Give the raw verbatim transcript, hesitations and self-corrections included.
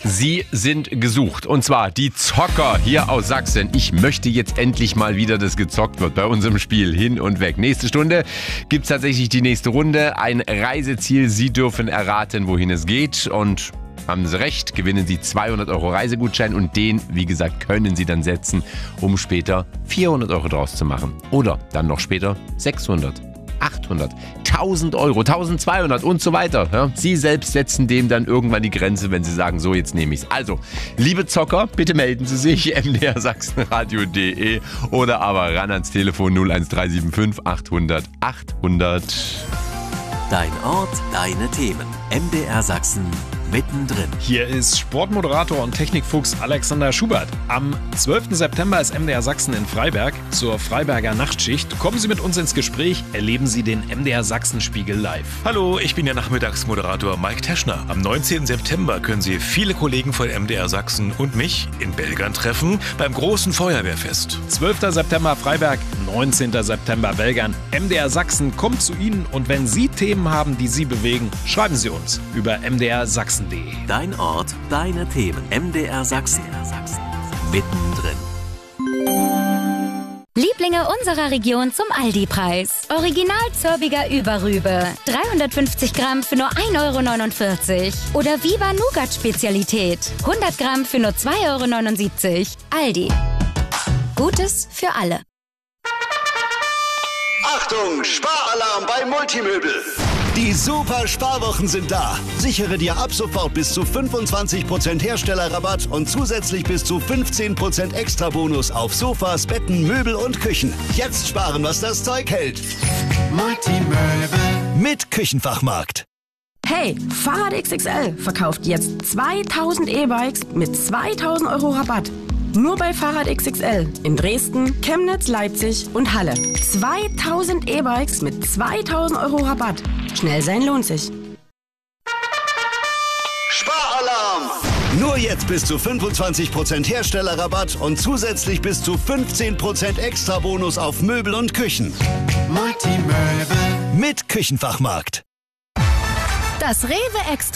Sie sind gesucht. Und zwar die Zocker hier aus Sachsen. Ich möchte jetzt endlich mal wieder, dass gezockt wird bei unserem Spiel Hin und Weg. Nächste Stunde gibt es tatsächlich die nächste Runde. Ein Reiseziel. Sie dürfen erraten, wohin es geht. Und haben Sie recht, gewinnen Sie zweihundert Euro Reisegutschein. Und den, wie gesagt, können Sie dann setzen, um später vierhundert Euro draus zu machen. Oder dann noch später sechshundert. achthundert, tausend Euro, tausendzweihundert und so weiter. Ja, Sie selbst setzen dem dann irgendwann die Grenze, wenn Sie sagen, so jetzt nehme ich es. Also, liebe Zocker, bitte melden Sie sich m d r sachsenradio punkt d e oder aber ran ans Telefon null eins drei sieben fünf achthundert achthundert. Dein Ort, deine Themen. M D R Sachsen mittendrin. Hier ist Sportmoderator und Technikfuchs Alexander Schubert. Am zwölften September ist M D R Sachsen in Freiberg zur Freiberger Nachtschicht. Kommen Sie mit uns ins Gespräch, erleben Sie den M D R Sachsen-Spiegel live. Hallo, ich bin der Nachmittagsmoderator Mike Teschner. Am neunzehnten September können Sie viele Kollegen von M D R Sachsen und mich in Belgern treffen beim großen Feuerwehrfest. zwölften September Freiberg, neunzehnten September Belgern. M D R Sachsen kommt zu Ihnen und wenn Sie Themen haben, die Sie bewegen, schreiben Sie uns über m d r sachsen punkt d e. Dein Ort, deine Themen. M D R Sachsen. Mittendrin. Lieblinge unserer Region zum Aldi-Preis. Original Zörbiger Überrübe. dreihundertfünfzig Gramm für nur ein Euro neunundvierzig. Oder Viva Nougat Spezialität. hundert Gramm für nur zwei Euro neunundsiebzig. Aldi. Gutes für alle. Achtung, Sparalarm bei Multimöbel. Die super Sparwochen sind da. Sichere dir ab sofort bis zu fünfundzwanzig Prozent Herstellerrabatt und zusätzlich bis zu fünfzehn Prozent Extrabonus auf Sofas, Betten, Möbel und Küchen. Jetzt sparen, was das Zeug hält. Multimöbel mit Küchenfachmarkt. Hey, Fahrrad X X L verkauft jetzt zweitausend E-Bikes mit zweitausend Euro Rabatt. Nur bei Fahrrad X X L in Dresden, Chemnitz, Leipzig und Halle. zweitausend E-Bikes mit zweitausend Euro Rabatt. Schnell sein lohnt sich. Sparalarm! Nur jetzt bis zu fünfundzwanzig Prozent Herstellerrabatt und zusätzlich bis zu fünfzehn Prozent Extrabonus auf Möbel und Küchen. Multimöbel mit Küchenfachmarkt. Das Rewe Extra